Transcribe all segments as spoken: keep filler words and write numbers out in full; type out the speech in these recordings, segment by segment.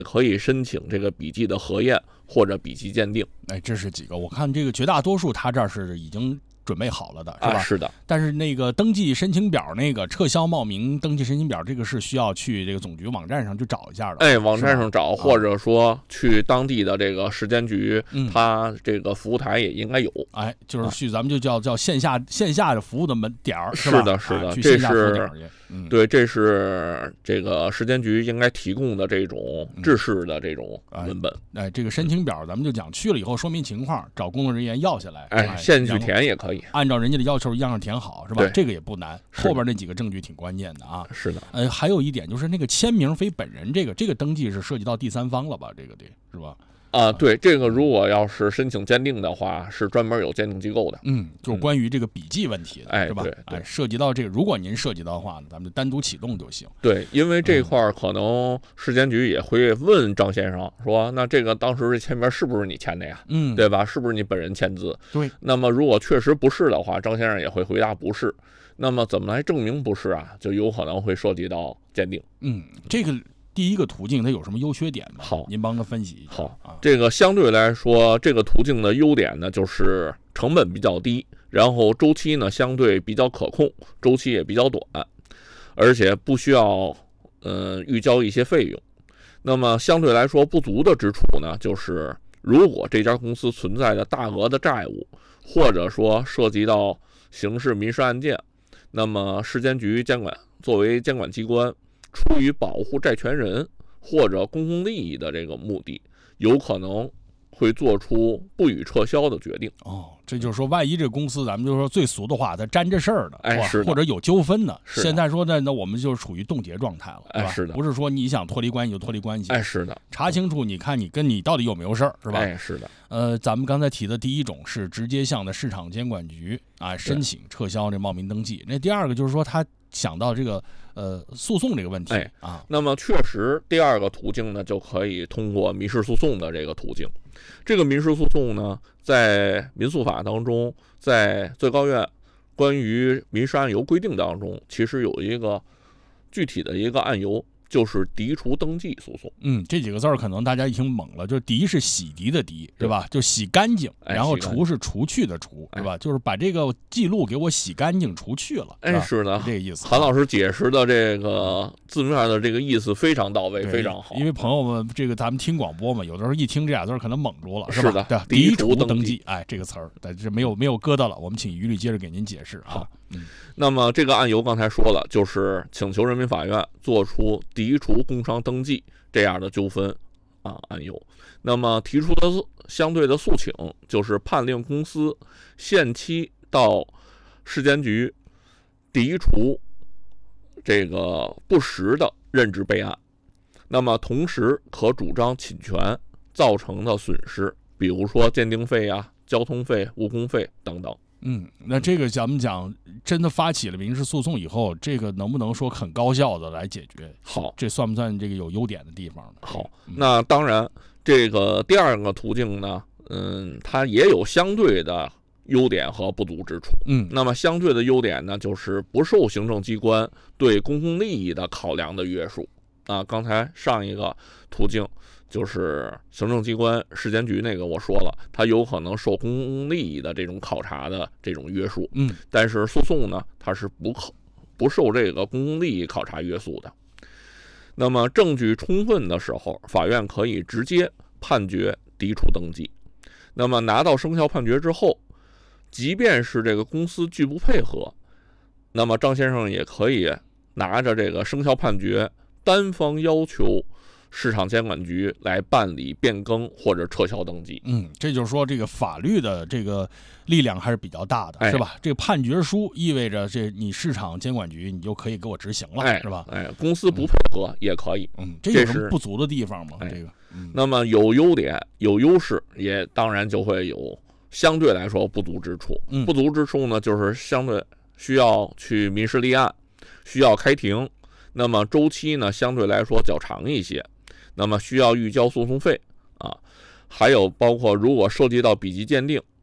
可以申请这个笔记的核验或者笔记鉴定。 哎，这是几个？我看这个绝大多数他这儿是已经准备好了的，是吧？ 啊、是的。 但是那个登记申请表，那个撤销冒名登记申请表，这个是需要去这个总局网站上去找一下的。 哎，网站上找，或者说去当地的这个市监局， 嗯、 它这个服务台也应该有。 哎，就是去咱们就叫叫线下线下的服务的门点儿， 是的，是的， 哎、 这是。 嗯、 对，这是这个市监局应该提供的这种制式的这种文本。 哎，哎这个申请表咱们就讲去了以后说明情况，找工作人员要下来， 哎，现去填也可以， 按照人家的要求一样填好，是吧？这个也不难，后边那几个证据挺关键的啊。 是的。 呃，还有一点就是那个签名非本人，这个这个登记是涉及到第三方了吧？这个得是吧？ 啊，对，这个如果要是申请鉴定的话，是专门有鉴定机构的。 嗯，就是关于这个笔记问题的， 嗯、 是吧？ 对，对哎，涉及到这个，如果您涉及到的话呢，咱们就单独启动就行。 对，因为这块可能市监局也会问张先生说，那这个当时这签名是不是你签的呀？ 嗯， 对吧？是不是你本人签字？ 对。 那么如果确实不是的话，张先生也会回答不是。那么怎么来证明不是啊？就有可能会涉及到鉴定。 嗯，这个。第一个途径它有什么优缺点吗？ 好， 您帮个分析一下。 好， 啊， 这个相对来说，这个途径的优点呢，就是成本比较低，然后周期呢相对比较可控，周期也比较短，而且不需要呃预交一些费用。那么相对来说不足的之处呢，就是如果这家公司存在的大额的债务，或者说涉及到刑事民事案件，那么市监局监管作为监管机关，出于保护债权人或者公共利益的这个目的，有可能会做出不予撤销的决定。 哦，这就是说，万一这个公司咱们就说最俗的话，它沾着事儿的， 哎，是的， 或者有纠纷的， 是的现在说呢，那我们就处于冻结状态了， 哎，是的， 不是说你想脱离关系就脱离关系， 哎，是的， 查清楚，你看你跟你到底有没有事儿，是吧？ 哎，是的。 呃，咱们刚才提的第一种是直接向的市场监管局啊申请撤销这冒名登记，那第二个就是说他想到这个呃诉讼这个问题， 哎啊， 那么确实第二个途径呢，就可以通过民事诉讼的这个途径。这个民事诉讼呢，在民诉法当中，在最高院关于民事案由规定当中，其实有一个具体的一个案由，就是涤除登记诉讼。 嗯，这几个字儿可能大家一听懵了，就是涤是洗涤的涤，对吧？就洗干净， 哎、 然后除是除去的除， 哎、 对吧？就是把这个记录给我洗干净除去了。 哎，是的， 是这个意思。 韩老师解释的这个字面的这个意思非常到位，非常好。 因为朋友们，这个咱们听广播嘛，有的时候一听这俩字可能懵住了，是吧？ 是的， 对，涤除登记，哎，这个词儿，但这没有没有疙瘩了。我们请于律接着给您解释啊。 好， 嗯。 那么这个案由刚才说了，就是请求人民法院做出涤除工商登记这样的纠纷啊案由。那么提出的相对的诉请就是判令公司限期到市监局涤除这个不实的认知备案，那么同时可主张侵权造成的损失，比如说鉴定费啊、交通费、误工费等等。 嗯，那这个咱们讲，真的发起了民事诉讼以后，这个能不能说很高效的来解决？ 好， 这算不算这个有优点的地方呢？ 好，那当然，这个第二个途径呢，嗯，它也有相对的优点和不足之处。 嗯， 那么相对的优点呢，就是不受行政机关对公共利益的考量的约束。啊，刚才上一个途径就是行政机关市监局那个我说了，它有可能受公共利益的这种考察的这种约束， 嗯， 但是诉讼呢，它是不可不受这个公共利益考察约束的。那么证据充分的时候，法院可以直接判决涤除登记。那么拿到生效判决之后，即便是这个公司拒不配合，那么张先生也可以拿着这个生效判决，单方要求市场监管局来办理变更或者撤销登记。 嗯，这就是说这个法律的这个力量还是比较大的， 哎、 是吧？这个判决书意味着这你市场监管局你就可以给我执行了， 哎、 是吧？ 哎，公司不配合也可以。 嗯，这有什么不足的地方吗？ 哎、 这个、嗯， 那么有优点有优势，也当然就会有相对来说不足之处。 嗯， 不足之处呢，就是相对需要去民事立案，需要开庭，那么周期呢相对来说较长一些。那么需要预交诉讼费啊，还有包括如果涉及到笔迹鉴定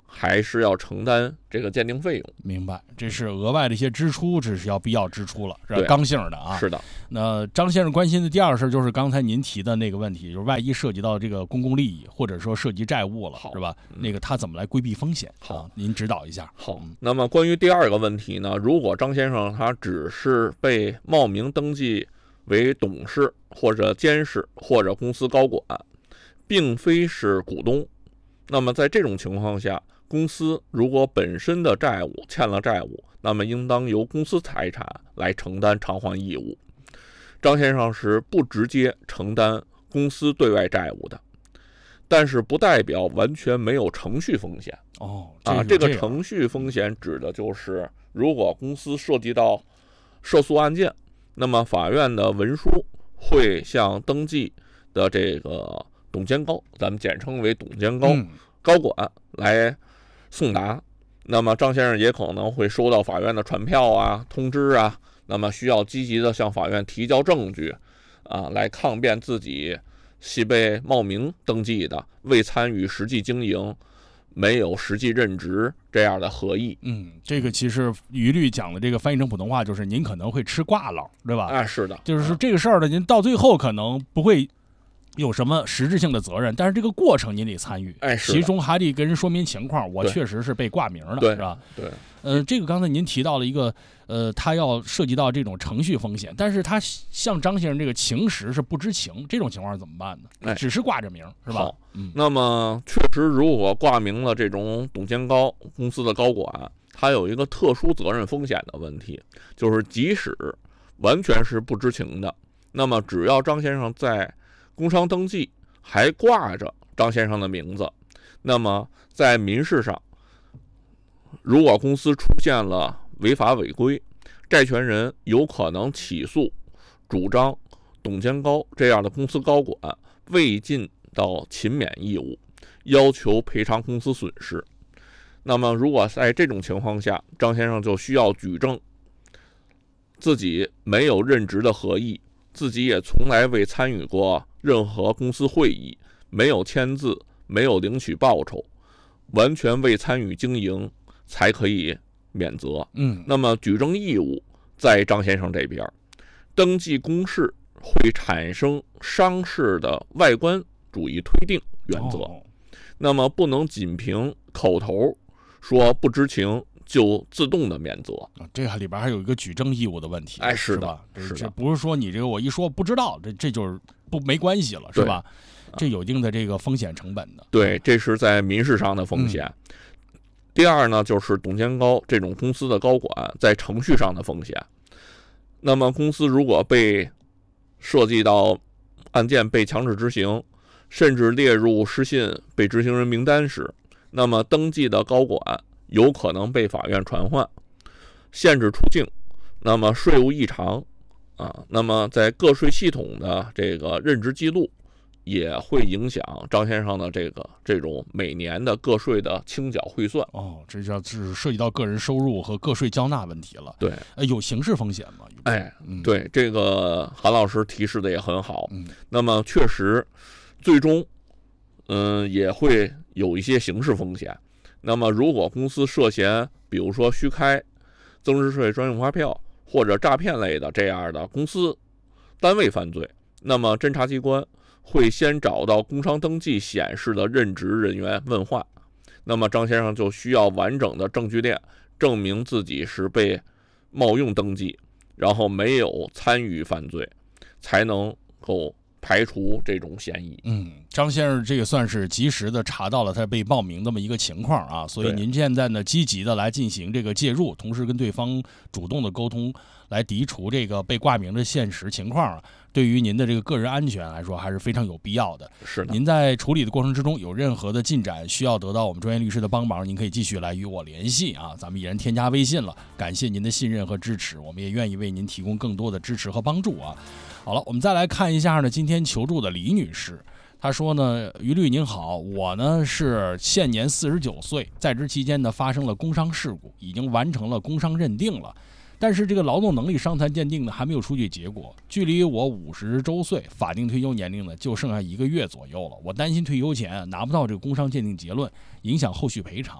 还是要承担这个鉴定费用。 明白，这是额外的一些支出，这是要必要支出了，是吧？ 对刚性的啊。 是的。 那张先生关心的第二个事就是刚才您提的那个问题，就是万一涉及到这个公共利益，或者说涉及债务了，是吧？ 嗯、 那个他怎么来规避风险？ 好、 啊，您指导一下。 好，那么关于第二个问题呢，如果张先生他只是被冒名登记为董事或者监事或者公司高管，并非是股东，那么在这种情况下，公司如果本身的债务欠了债务，那么应当由公司财产来承担偿还义务。张先生是不直接承担公司对外债务的，但是不代表完全没有程序风险。 哦， 啊，这个程序风险指的就是如果公司涉及到涉诉案件，那么法院的文书会向登记的这个董监高，咱们简称为董监高、嗯、高管来送达。那么张先生也可能会收到法院的传票啊、通知啊，那么需要积极的向法院提交证据啊，来抗辩自己系被冒名登记的，未参与实际经营，没有实际任职这样的合意。 嗯，这个其实于律讲的这个翻译成普通话就是您可能会吃挂牢，对吧？ 啊，是的， 就是说这个事儿呢，您到最后可能不会有什么实质性的责任，但是这个过程您得参与， 哎， 其中还得跟人说明情况，我确实是被挂名的，是吧？ 对， 呃，这个刚才您提到了一个，呃，他要涉及到这种程序风险，但是他像张先生这个情实是不知情，这种情况怎么办呢？ 哎， 只是挂着名，是吧？ 好，嗯，那么确实，如果挂名了这种董监高公司的高管，他有一个特殊责任风险的问题，就是即使完全是不知情的，那么只要张先生在工商登记还挂着张先生的名字，那么在民事上，如果公司出现了违法违规，债权人有可能起诉主张董监高这样的公司高管未尽到勤勉义务，要求赔偿公司损失。那么如果在这种情况下，张先生就需要举证自己没有任职的合意，自己也从来未参与过任何公司会议，没有签字，没有领取报酬，完全未参与经营，才可以免责。 嗯， 那么举证义务在张先生这边，登记公示会产生商事的外观主义推定原则， 哦、 那么不能仅凭口头说不知情就自动的免责。 这个里边还有一个举证义务的问题， 哎，是的，吧？ 是的， 不是说你这个我一说不知道，这这就是不没关系了，是吧？这有一定的这个风险成本的。 对，这是在民事上的风险。嗯、第二呢，就是董监高这种公司的高管在程序上的风险。那么公司如果被涉及到案件被强制执行，甚至列入失信被执行人名单时，那么登记的高管有可能被法院传唤、限制出境，那么税务异常啊，那么在个税系统的这个任职记录也会影响张先生的这个这种每年的个税的清缴汇算。 哦，这叫是涉及到个人收入和个税交纳问题了。 对， 呃，有刑事风险吗？ 哎， 嗯、 对，这个韩老师提示的也很好。 嗯， 那么确实，最终，嗯、呃，也会有一些刑事风险。那么如果公司涉嫌，比如说虚开增值税专用发票或者诈骗类的这样的公司单位犯罪，那么侦查机关会先找到工商登记显示的任职人员问话，那么张先生就需要完整的证据链证明自己是被冒用登记，然后没有参与犯罪，才能够排除这种嫌疑。 嗯，张先生这个算是及时的查到了他被冒名这么一个情况啊，所以您现在呢积极的来进行这个介入，同时跟对方主动的沟通，来涤除这个被挂名的现实情况啊，对于您的这个个人安全来说还是非常有必要的。 是的， 您在处理的过程之中有任何的进展需要得到我们专业律师的帮忙，您可以继续来与我联系啊，咱们已然添加微信了，感谢您的信任和支持，我们也愿意为您提供更多的支持和帮助啊。好了，我们再来看一下呢，今天求助的李女士，她说呢，于律您好，我呢是现年四十九岁，在职期间呢发生了工伤事故，已经完成了工伤认定了，但是这个劳动能力伤残鉴定呢还没有出具结果，距离我五十周岁法定退休年龄呢就剩下一个月左右了，我担心退休前拿不到这个工伤鉴定结论，影响后续赔偿。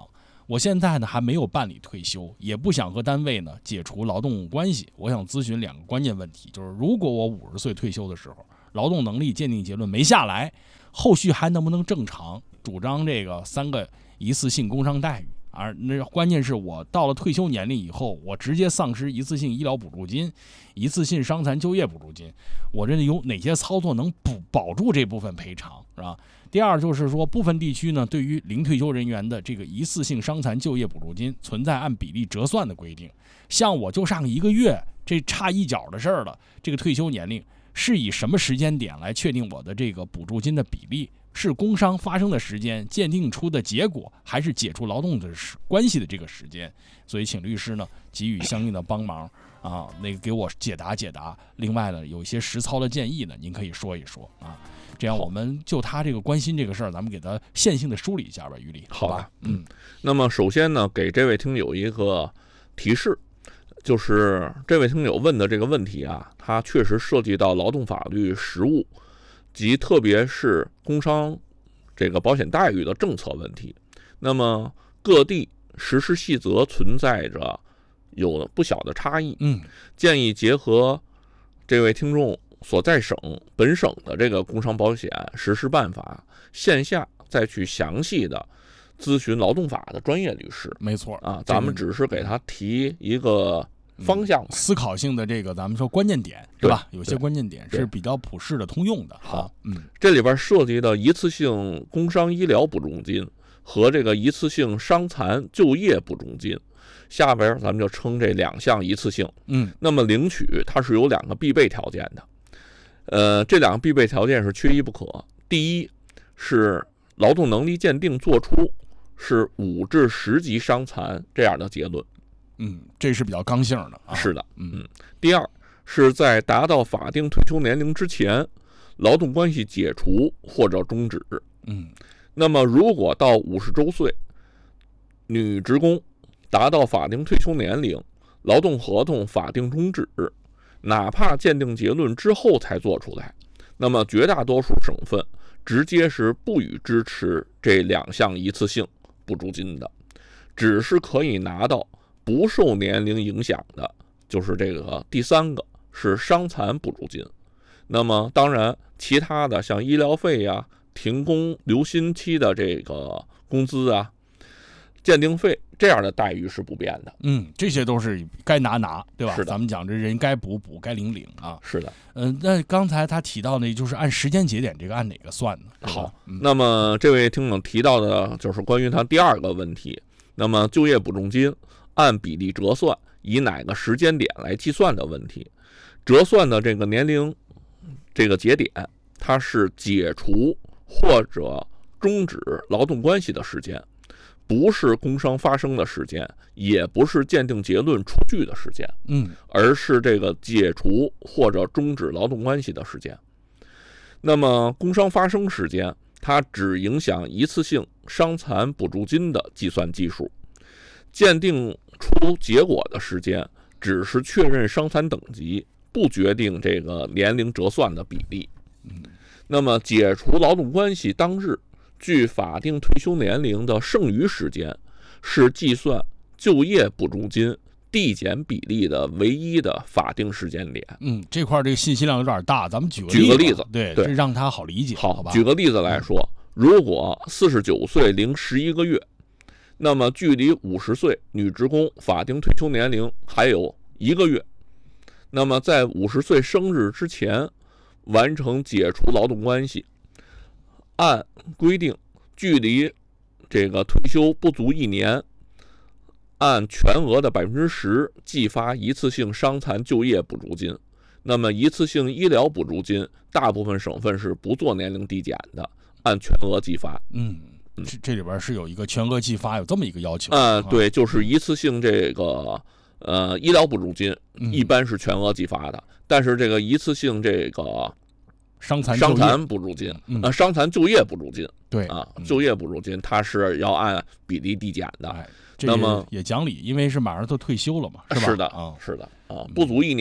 我现在呢还没有办理退休，也不想和单位呢解除劳动关系。我想咨询两个关键问题，就是如果我五十岁退休的时候，劳动能力鉴定结论没下来，后续还能不能正常主张这个三个一次性工伤待遇？而那关键是我到了退休年龄以后，我直接丧失一次性医疗补助金、一次性伤残就业补助金，我这有哪些操作能补保住这部分赔偿，是吧？第二就是说，部分地区呢，对于零退休人员的这个一次性伤残就业补助金存在按比例折算的规定，像我就上一个月，这差一角的事儿了，这个退休年龄是以什么时间点来确定我的这个补助金的比例？是工伤发生的时间、鉴定出的结果，还是解除劳动的关系的这个时间？所以，请律师呢给予相应的帮忙啊，那个给我解答解答。另外呢，有一些实操的建议呢，您可以说一说啊。这样，我们就他这个关心这个事儿，咱们给他线性的梳理一下吧，于理。 好吧，嗯。 那么，首先呢，给这位听友一个提示，就是这位听友问的这个问题啊，它确实涉及到劳动法律实务。及特别是工伤这个保险待遇的政策问题，那么各地实施细则存在着有不小的差异。 嗯， 建议结合这位听众所在省本省的这个工伤保险实施办法，线下再去详细的咨询劳动法的专业律师。 没错啊，咱们只是给他提一个方向、 嗯、思考性的这个咱们说关键点，对吧？有些关键点是比较普世的通用的。 好， 嗯， 这里边涉及的一次性工伤医疗补助金和这个一次性伤残就业补助金，下边咱们就称这两项一次性。 嗯， 那么领取它是有两个必备条件的，呃，这两个必备条件是缺一不可。第一是劳动能力鉴定做出是五至十级伤残这样的结论。 嗯，这是比较刚性的、啊。 是的， 嗯。 第二是在达到法定退休年龄之前，劳动关系解除或者终止。 嗯。 那么，如果到五十周岁，女职工达到法定退休年龄，劳动合同法定终止，哪怕鉴定结论之后才做出来，那么绝大多数省份直接是不予支持这两项一次性补助金的，只是可以拿到不受年龄影响的，就是这个第三个是伤残补助金。那么当然其他的像医疗费呀、停工留薪期的这个工资啊、鉴定费这样的待遇是不变的。 嗯，这些都是该拿拿，对吧？ 是的， 咱们讲这人该补补，该领领啊。 是的。 嗯、呃，那刚才他提到的就是按时间节点，这个按哪个算呢？ 好、 嗯， 那么这位听众提到的就是关于他第二个问题，那么就业补助金按比例折算，以哪个时间点来计算的问题。折算的这个年龄这个节点，它是解除或者终止劳动关系的时间，不是工伤发生的时间，也不是鉴定结论出具的时间， 嗯， 而是这个解除或者终止劳动关系的时间。那么工伤发生时间，它只影响一次性伤残补助金的计算基数，鉴定出结果的时间只是确认伤残等级，不决定这个年龄折算的比例。 嗯， 那么解除劳动关系当日，距法定退休年龄的剩余时间，是计算就业补助金递减比例的唯一的法定时间点。 嗯，这块这个信息量有点大，咱们举个举个例子， 对， 对， 这让他好理解。 好， 好吧？ 举个例子来说，如果四十九岁零十一个月，那么距离五十岁女职工法定退休年龄还有一个月，那么在五十岁生日之前完成解除劳动关系，按规定距离这个退休不足一年，按全额的百分之十计发一次性伤残就业补助金。那么一次性医疗补助金，大部分省份是不做年龄递减的，按全额计发。 嗯，这这里边是有一个全额计发，有这么一个要求。 呃，对，就是一次性这个呃医疗补助金一般是全额计发的，嗯、但是这个一次性这个伤残伤残补助金， 嗯、 呃伤残就业补助金， 对啊， 嗯、 就业补助金它是要按比例递减的。 哎， 那么也讲理，因为是马上都退休了嘛，是吧？ 是的啊， 是的啊，不足一年，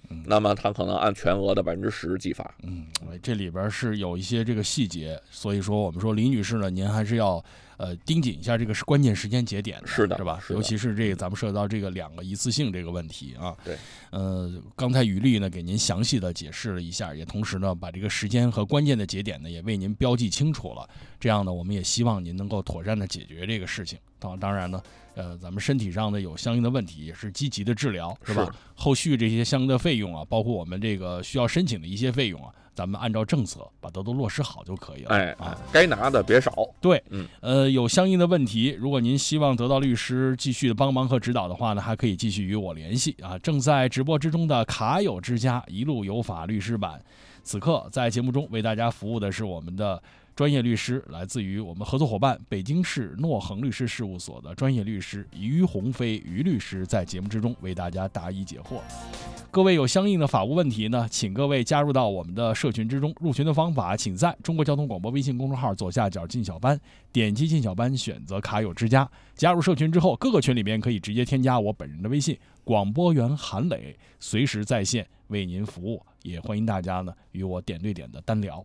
嗯， 那么他可能按全额的百分之十计罚。 嗯，这里边是有一些这个细节，所以说我们说李女士呢，您还是要呃盯紧一下这个是关键时间节点的， 是的， 是吧？ 是的， 尤其是这个咱们涉及到这个两个一次性这个问题啊。 对， 呃，刚才于丽呢给您详细的解释了一下，也同时呢把这个时间和关键的节点呢也为您标记清楚了。这样呢，我们也希望您能够妥善的解决这个事情。当当然呢。呃，咱们身体上呢有相应的问题，也是积极的治疗，是吧？是后续这些相应的费用啊，包括我们这个需要申请的一些费用啊，咱们按照政策把它都落实好就可以了。 哎啊， 该拿的别少。 对， 嗯， 呃，有相应的问题，如果您希望得到律师继续的帮忙和指导的话呢，还可以继续与我联系啊。正在直播之中的卡友之家一路有法律师版，此刻在节目中为大家服务的是我们的专业律师，来自于我们合作伙伴北京市诺恒律师事务所的专业律师于鸿飞于律师，在节目之中为大家答疑解惑。各位有相应的法务问题呢，请各位加入到我们的社群之中。入群的方法，请在中国交通广播微信公众号左下角进小班，点击进小班，选择卡友之家。加入社群之后，各个群里面可以直接添加我本人的微信广播员韩磊，随时在线为您服务。也欢迎大家呢与我点对点的单聊。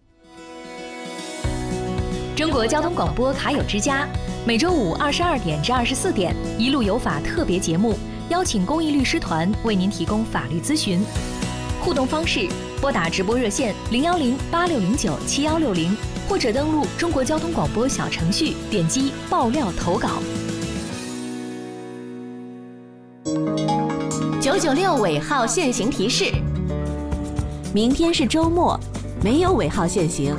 中国交通广播卡友之家，每周五二十二点至二十四点，一路有法特别节目，邀请公益律师团为您提供法律咨询。互动方式：拨打直播热线零幺零八六零九七幺六零，或者登录中国交通广播小程序，点击爆料投稿。 九九六尾号限行提示：明天是周末，没有尾号限行。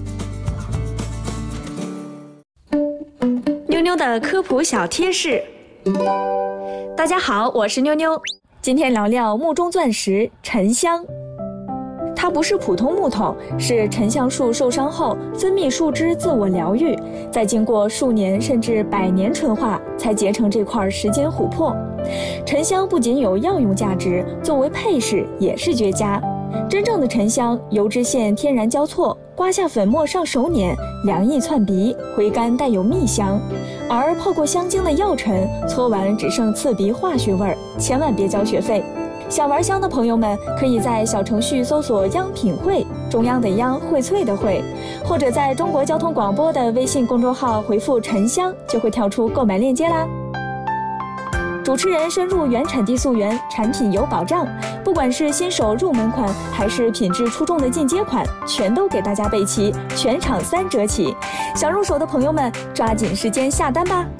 妞妞的科普小贴士。大家好，我是妞妞，今天聊聊木中钻石沉香。它不是普通木头，是沉香树受伤后分泌树脂自我疗愈，再经过数年甚至百年纯化，才结成这块时间琥珀。沉香不仅有药用价值，作为配饰也是绝佳。真正的沉香，油脂线天然交错，刮下粉末上手捻，凉意窜鼻，回甘带有蜜香。而泡过香精的药尘，搓完只剩刺鼻化学味儿，千万别交学费。想玩香的朋友们，可以在小程序搜索“央品汇”，中央的央，荟萃的荟，或者在中国交通广播的微信公众号回复“沉香”，就会跳出购买链接啦。主持人深入原产地溯源，产品有保障，不管是新手入门款，还是品质出众的进阶款，全都给大家备齐，全场三折起。想入手的朋友们，抓紧时间下单吧。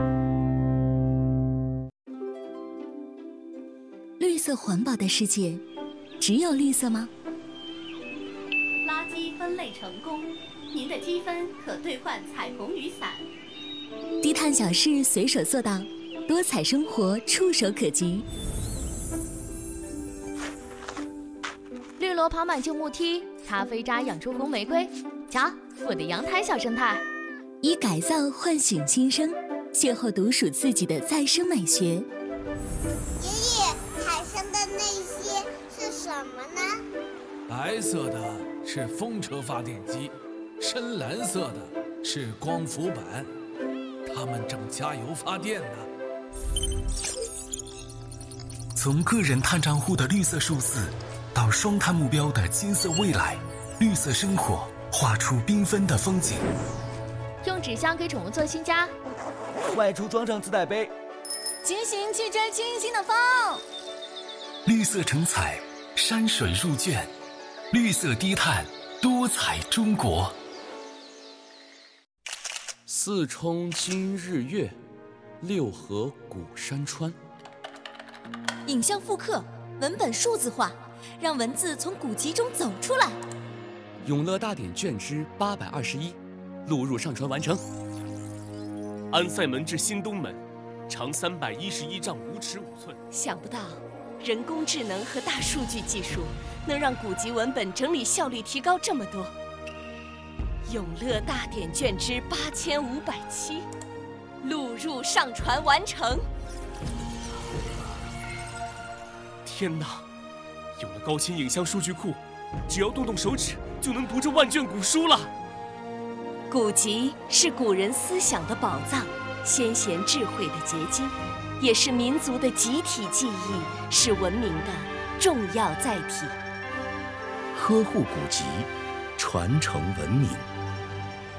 绿色环保的世界，只有绿色吗？ 垃圾分类成功，您的积分可兑换彩虹雨伞。 低碳小事随手做到，多彩生活触手可及。 绿萝跑满旧木梯，咖啡渣养出红玫瑰。瞧，我的阳台小生态。 以改造唤醒新生，邂逅独属自己的再生美学。 爷爷，海上的那些是什么呢？ 白色的是风车发电机，深蓝色的是光伏板，它们正加油发电呢。 从个人碳账户的绿色数字，到双碳目标的金色未来，绿色生活画出缤纷的风景。 用纸箱给宠物做新家， 外出装上自带杯， 骑行去追清新的风。 绿色成彩，山水入卷，绿色低碳，多彩中国。 四冲今日月，六合古山川。 影像复刻，文本数字化，让文字从古籍中走出来。 永乐大典卷之八百二十一，录入上传完成。 安塞门至新东门，长三百一十一丈五尺五寸。 想不到，人工智能和大数据技术能让古籍文本整理效率提高这么多。永乐大典卷之八千五百七，录入上传完成。 天哪！有了高清影像数据库，只要动动手指就能读这万卷古书了。 古籍是古人思想的宝藏，先贤智慧的结晶，也是民族的集体记忆，是文明的重要载体。 呵护古籍，传承文明。